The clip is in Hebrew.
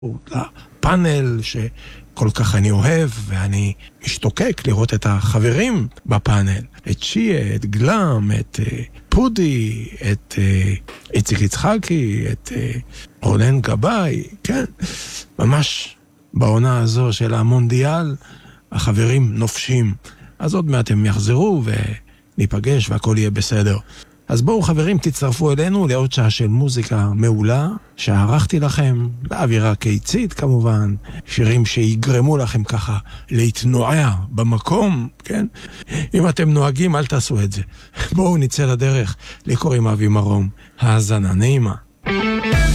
לפאנל שכל כך אני אוהב, ואני משתוקק לראות את החברים בפאנל. את שיה, את גלם, את פודי, את איציק יצחקי, את רונן גבאי, כן. ממש בעונה הזו של המונדיאל, החברים נופשים. אז עוד מעט הם יחזרו וניפגש והכל יהיה בסדר. אז בואו חברים, תצטרפו אלינו לעוד שעה של מוזיקה מעולה שערכתי לכם, באווירה קיצית כמובן, שירים שיגרמו לכם ככה להתנועע במקום, כן? אם אתם נוהגים אל תעשו את זה. בואו נצא לדרך, לי קוראים אבי מרום, האזנה נעימה.